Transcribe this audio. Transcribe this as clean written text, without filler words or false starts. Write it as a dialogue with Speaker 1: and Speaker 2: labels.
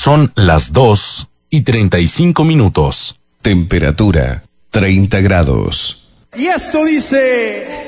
Speaker 1: Son las 2:35.
Speaker 2: Temperatura 30 grados.
Speaker 3: Y esto dice...